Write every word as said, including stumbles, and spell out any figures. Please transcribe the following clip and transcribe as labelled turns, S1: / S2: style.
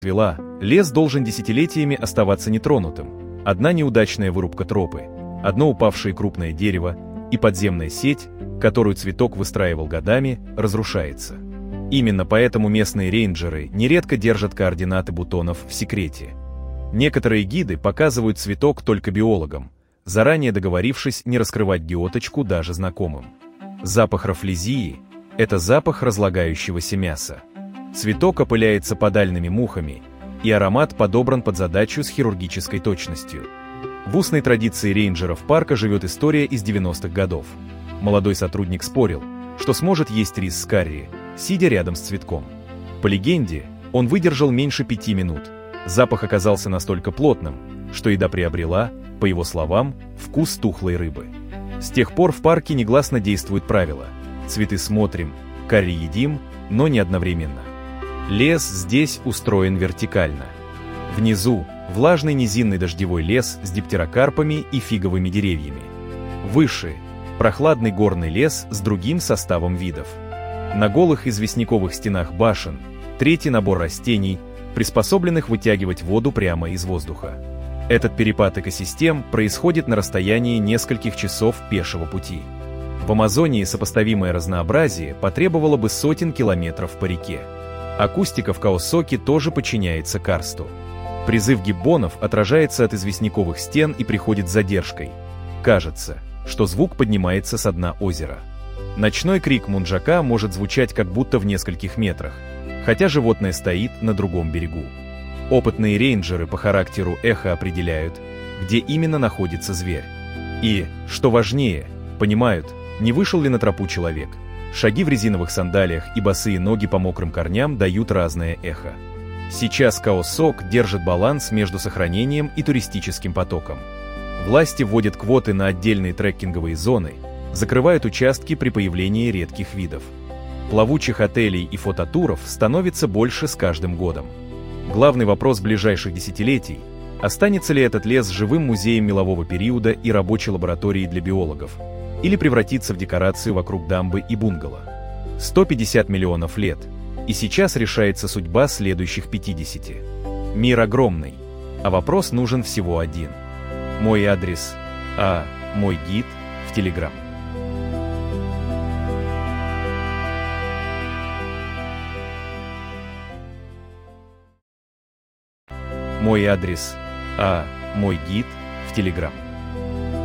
S1: Твела, лес должен десятилетиями оставаться нетронутым. Одна неудачная вырубка тропы, одно упавшее крупное дерево и подземная сеть, которую цветок выстраивал годами, разрушается. Именно поэтому местные рейнджеры нередко держат координаты бутонов в секрете. Некоторые гиды показывают цветок только биологам, заранее договорившись не раскрывать геоточку даже знакомым. Запах рафлезии – это запах разлагающегося мяса. Цветок опыляется подальными мухами, и аромат подобран под задачу с хирургической точностью. В устной традиции рейнджеров парка живет история из девяностых годов. Молодой сотрудник спорил, что сможет есть рис с карри, сидя рядом с цветком. По легенде, он выдержал меньше пяти минут. Запах оказался настолько плотным, что еда приобрела, по его словам, вкус тухлой рыбы. С тех пор в парке негласно действует правило: цветы смотрим, карри едим, но не одновременно. Лес здесь устроен вертикально. Внизу влажный низинный дождевой лес с диптерокарпами и фиговыми деревьями. Выше прохладный горный лес с другим составом видов. На голых известняковых стенах башен третий набор растений, приспособленных вытягивать воду прямо из воздуха. Этот перепад экосистем происходит на расстоянии нескольких часов пешего пути. В Амазонии сопоставимое разнообразие потребовало бы сотен километров по реке. Акустика в Каосоке тоже подчиняется карсту. Призыв гиббонов отражается от известняковых стен и приходит с задержкой. Кажется, что звук поднимается со дна озера. Ночной крик мунджака может звучать как будто в нескольких метрах, хотя животное стоит на другом берегу. Опытные рейнджеры по характеру эха определяют, где именно находится зверь. И, что важнее, понимают, не вышел ли на тропу человек. Шаги в резиновых сандалиях и босые ноги по мокрым корням дают разное эхо. Сейчас Каосок держит баланс между сохранением и туристическим потоком. Власти вводят квоты на отдельные треккинговые зоны, закрывают участки при появлении редких видов. Плавучих отелей и фототуров становится больше с каждым годом. Главный вопрос ближайших десятилетий – останется ли этот лес живым музеем мелового периода и рабочей лабораторией для биологов, или превратится в декорацию вокруг дамбы и бунгало. сто пятьдесят миллионов лет, и сейчас решается судьба следующих пятидесяти. Мир огромный, а вопрос нужен всего один. Мой адрес, а мой гид в Телеграм. Мой адрес, а мой гид в Телеграм.